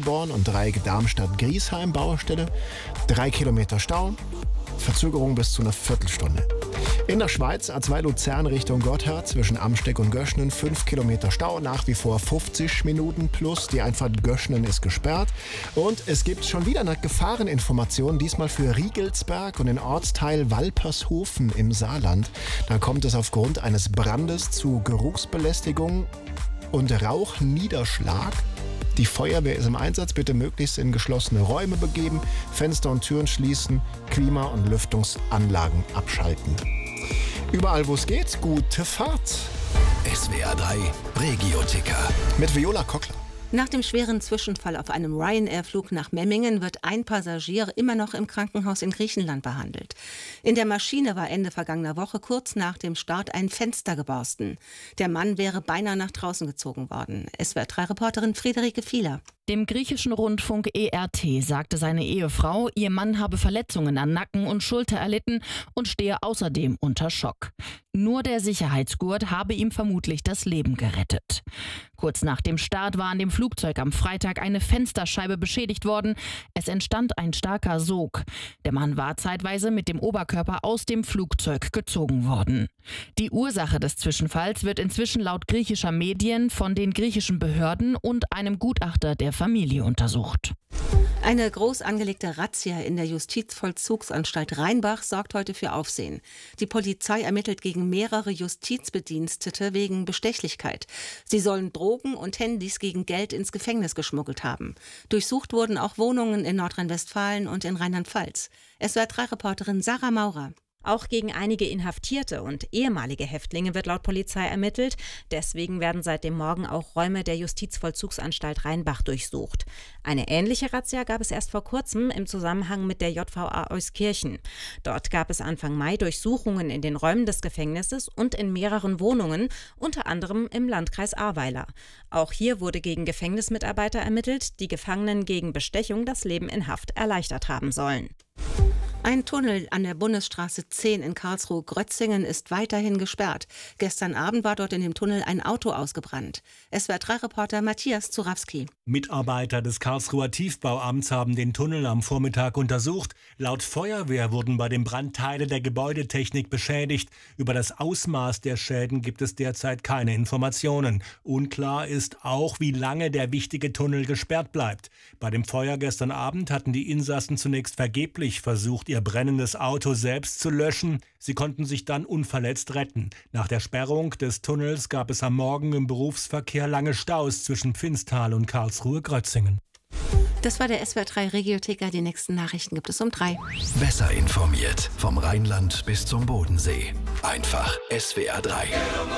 Paderborn und Dreieck Darmstadt-Griesheim Baustelle. 3 Kilometer Stau, Verzögerung bis zu einer Viertelstunde. In der Schweiz A2 Luzern Richtung Gotthard zwischen Amsteck und Göschnen 5 Kilometer Stau, nach wie vor 50 Minuten plus. Die Einfahrt Göschnen ist gesperrt. Und es gibt schon wieder eine Gefahreninformation, diesmal für Riegelsberg und den Ortsteil Walpershofen im Saarland. Da kommt es aufgrund eines Brandes zu Geruchsbelästigung und Rauchniederschlag. Die Feuerwehr ist im Einsatz, bitte möglichst in geschlossene Räume begeben, Fenster und Türen schließen, Klima- und Lüftungsanlagen abschalten. Überall, wo es geht, gute Fahrt. SWR 3 Regio-Ticker Mit Viola Kockler. Nach dem schweren Zwischenfall auf einem Ryanair-Flug nach Memmingen wird ein Passagier immer noch im Krankenhaus in Griechenland behandelt. In der Maschine war Ende vergangener Woche kurz nach dem Start ein Fenster geborsten. Der Mann wäre beinahe nach draußen gezogen worden. SWR3-Reporterin Friederike Fieler. Dem griechischen Rundfunk ERT sagte seine Ehefrau, ihr Mann habe Verletzungen an Nacken und Schulter erlitten und stehe außerdem unter Schock. Nur der Sicherheitsgurt habe ihm vermutlich das Leben gerettet. Kurz nach dem Start war an dem Flugzeug am Freitag eine Fensterscheibe beschädigt worden. Es entstand ein starker Sog. Der Mann war zeitweise mit dem Oberkörper aus dem Flugzeug gezogen worden. Die Ursache des Zwischenfalls wird inzwischen laut griechischer Medien von den griechischen Behörden und einem Gutachter der Familie untersucht. Eine groß angelegte Razzia in der Justizvollzugsanstalt Rheinbach sorgt heute für Aufsehen. Die Polizei ermittelt gegen mehrere Justizbedienstete wegen Bestechlichkeit. Sie sollen Drogen und Handys gegen Geld ins Gefängnis geschmuggelt haben. Durchsucht wurden auch Wohnungen in Nordrhein-Westfalen und in Rheinland-Pfalz. SWR3-Reporterin Sarah Maurer. Auch gegen einige Inhaftierte und ehemalige Häftlinge wird laut Polizei ermittelt. Deswegen werden seit dem Morgen auch Räume der Justizvollzugsanstalt Rheinbach durchsucht. Eine ähnliche Razzia gab es erst vor kurzem im Zusammenhang mit der JVA Euskirchen. Dort gab es Anfang Mai Durchsuchungen in den Räumen des Gefängnisses und in mehreren Wohnungen, unter anderem im Landkreis Ahrweiler. Auch hier wurde gegen Gefängnismitarbeiter ermittelt, die Gefangenen gegen Bestechung das Leben in Haft erleichtert haben sollen. Ein Tunnel an der Bundesstraße 10 in Karlsruhe-Grötzingen ist weiterhin gesperrt. Gestern Abend war dort in dem Tunnel ein Auto ausgebrannt. SWR3-Reporter Matthias Zurawski. Mitarbeiter des Karlsruher Tiefbauamts haben den Tunnel am Vormittag untersucht. Laut Feuerwehr wurden bei dem Brand Teile der Gebäudetechnik beschädigt. Über das Ausmaß der Schäden gibt es derzeit keine Informationen. Unklar ist auch, wie lange der wichtige Tunnel gesperrt bleibt. Bei dem Feuer gestern Abend hatten die Insassen zunächst vergeblich versucht, ihr brennendes Auto selbst zu löschen. Sie konnten sich dann unverletzt retten. Nach der Sperrung des Tunnels gab es am Morgen im Berufsverkehr lange Staus zwischen Pfinstal und Karlsruhe-Grötzingen. Das war der SWR3 Regio-Ticker. Die nächsten Nachrichten gibt es um 3. Besser informiert vom Rheinland bis zum Bodensee. Einfach SWR 3.